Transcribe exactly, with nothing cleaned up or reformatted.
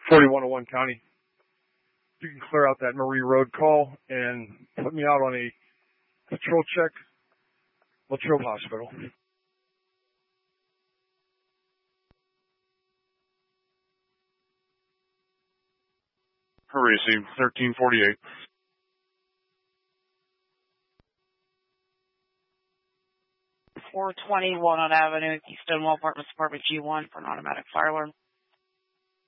forty-one oh one County. You can clear out that Marie Road call and put me out on a patrol check, Latrobe Hospital. Received, thirteen forty-eight. four twenty Walnut Avenue, East Stonewall Apartments, Apartment G one for an automatic fire alarm.